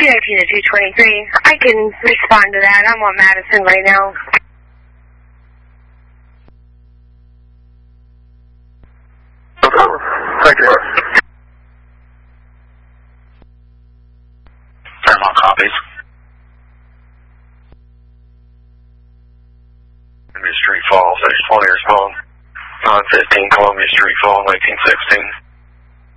219 to 223. I can respond to that. I'm on Madison right now. Thank you. Fairmont copies. Columbia Street Falls, 620 respond. 915 Columbia Street Falls, 1816.